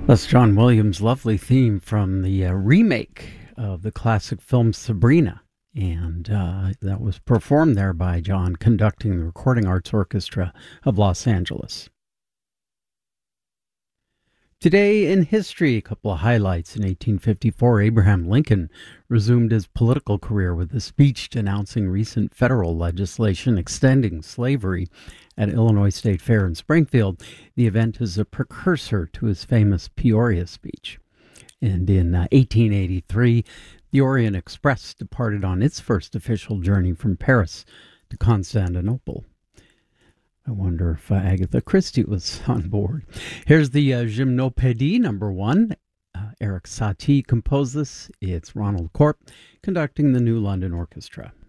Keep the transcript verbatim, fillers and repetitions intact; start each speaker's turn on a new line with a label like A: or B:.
A: That's John Williams' lovely theme from the uh, remake of the classic film Sabrina. And uh, that was performed there by John conducting the Recording Arts Orchestra of Los Angeles. Today in history, a couple of highlights. In eighteen fifty-four, Abraham Lincoln resumed his political career with a speech denouncing recent federal legislation extending slavery at Illinois State Fair in Springfield. The event is a precursor to his famous Peoria speech. And in uh, eighteen eighty-three, the Orient Express departed on its first official journey from Paris to Constantinople. I wonder if uh, Agatha Christie was on board. Here's the uh, Gymnopédie number one. Uh, Eric Satie composed this. It's Ronald Corp conducting the New London Orchestra.